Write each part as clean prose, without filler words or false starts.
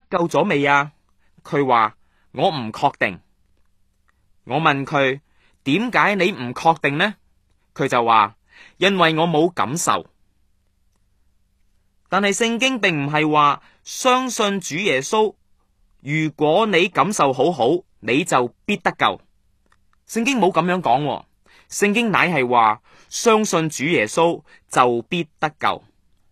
救咗未啊？佢話我唔確定。我問佢點解你唔確定呢？佢就話因為我冇感受。但係聖經並唔係話相信主耶穌，如果你感受好好，你就必得救。聖經冇咁樣講喎，聖經乃係話相信主耶穌就必得救。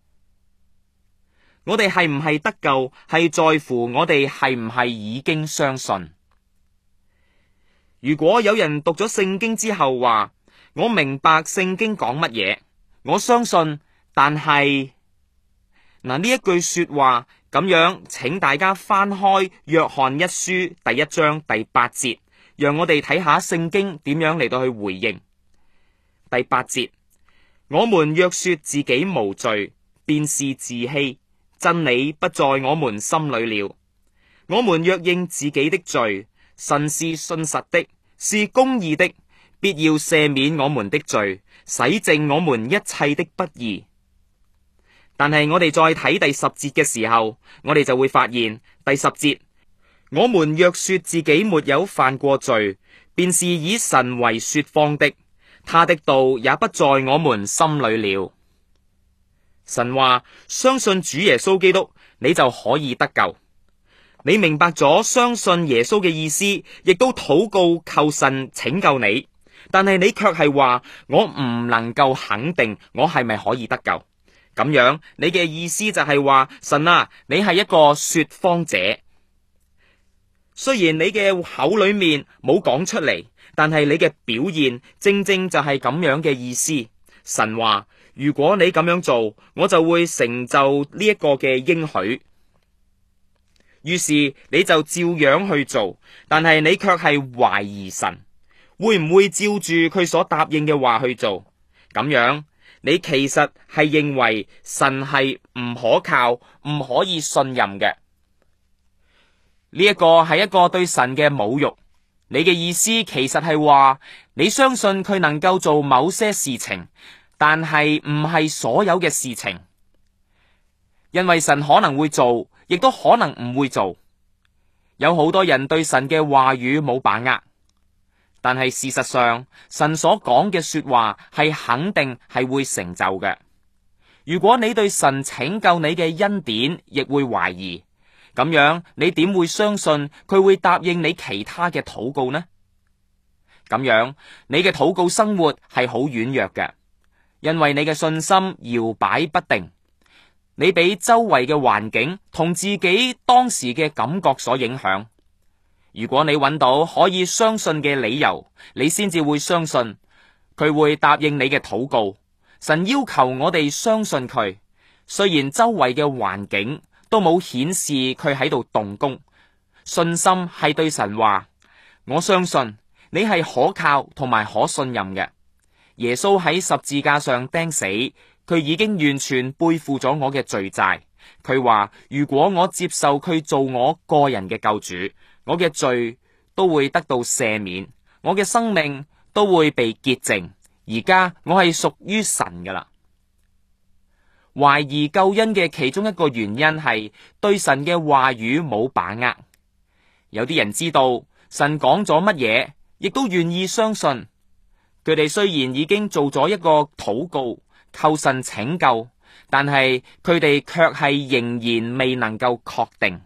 我哋係唔係得救，係在乎我哋係唔係已經相信。如果有人讀咗聖經之後話，我明白聖經講乜嘢，我相信，但係嗱，呢一句說話咁樣，請大家翻開約翰一書第1章第8節，讓我哋睇下聖經點樣嚟到去回應。第8節，我們若說自己無罪，便是自欺，真理不在我們心裏了。我們若認自己的罪，神是信實的，是公義的，必要赦免我們的罪，洗淨我們一切的不義。但係我哋再睇第10節嘅時候，我哋就會發現第10節，我們若說自己沒有犯過罪，便是以神為說謊的，他的道也不在我們心裏了。神話相信主耶穌基督，你就可以得救。你明白咗相信耶穌嘅意思，亦都禱告求神拯救你，但係你卻係話我唔能夠肯定我係咪可以得救。咁樣你嘅意思就係話，神啊，你係一個說謊者。雖然你嘅口裏面冇講出嚟，但係你嘅表現正正就係咁樣嘅意思。神話如果你咁樣做，我就會成就呢一個嘅應許。於是你就照樣去做，但係你卻係懷疑神會唔會照住佢所答應嘅話去做。咁樣你其實係認為神係唔可靠、唔可以信任嘅。呢一個係一個對神嘅侮辱。你嘅意思其實係話你相信佢能夠做某些事情，但係唔係所有嘅事情，因為神可能會做，亦都可能唔會做。有好多人對神嘅話語冇把握，但係事實上神所講嘅說話係肯定係會成就嘅。如果你對神拯救你嘅恩典亦會懷疑，咁樣你點會相信佢會答應你其他嘅禱告呢？咁樣你嘅禱告生活係好軟弱嘅，因為你嘅信心搖擺不定，你俾周圍嘅環境同自己當時嘅感覺所影響。如果你揾到可以相信嘅理由，你先至會相信佢會答應你嘅禱告。神要求我哋相信佢，雖然周圍嘅環境都冇顯示佢喺度動工，信心係對神話，我相信你係可靠同埋可信任嘅。耶穌喺十字架上釘死，佢已經完全背負咗我嘅罪債。佢話如果我接受佢做我個人嘅救主，我嘅罪都會得到赦免，我嘅生命都會被潔淨。而家我係屬於神㗎喇。懷疑救恩嘅其中一個原因係對神嘅話語冇把握。有啲人知道神講咗乜嘢，亦都願意相信。佢哋雖然已經做咗一個禱告，求神拯救，但係佢哋卻係仍然未能夠確定。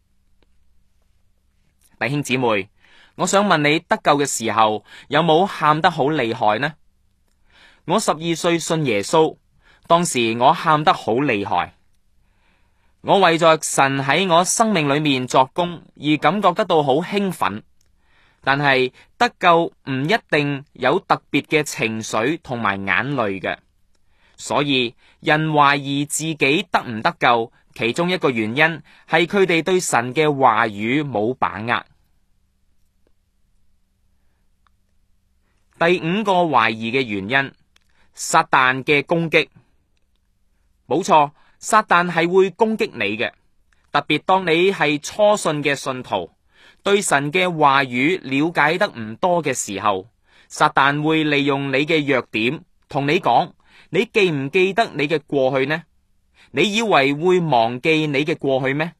弟兄姊妹，我想問你得救嘅時候有冇喊得好厲害呢？我12歲信耶穌，當時我喊得好厲害，我為着神喺我生命裏面作工而感覺得到好興奮。但係得救唔一定有特別嘅情緒同埋眼淚嘅，所以人懷疑自己得唔得救，其中一個原因係佢哋對神嘅話語冇把握。第5個懷疑嘅原因，撒旦嘅攻擊。冇錯，撒旦係會攻擊你嘅，特別當你係初信嘅信徒，對神嘅話語了解得唔多嘅時候，撒旦會利用你嘅弱點同你講，你記唔記得你嘅過去呢？你以為會忘記你嘅過去咩？